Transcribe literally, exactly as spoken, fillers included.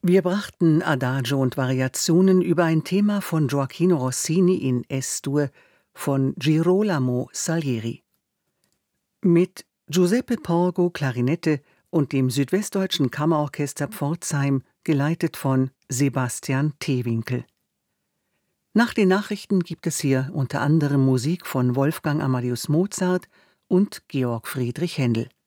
Wir brachten Adagio und Variationen über ein Thema von Gioachino Rossini in Es-Dur von Girolamo Salieri. Mit Giuseppe Porgo Klarinette und dem Südwestdeutschen Kammerorchester Pforzheim, geleitet von Sebastian Teewinkel. Nach den Nachrichten gibt es hier unter anderem Musik von Wolfgang Amadeus Mozart und Georg Friedrich Händel.